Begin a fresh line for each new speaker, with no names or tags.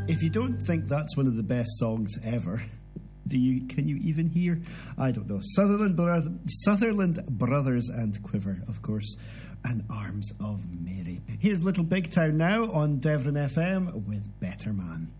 If you don't think that's one of the best songs ever, can you even hear? I don't know. Sutherland Brothers and Quiver, of course, and Arms of Mary. Here's Little Big Town now on Devon FM with Better Man.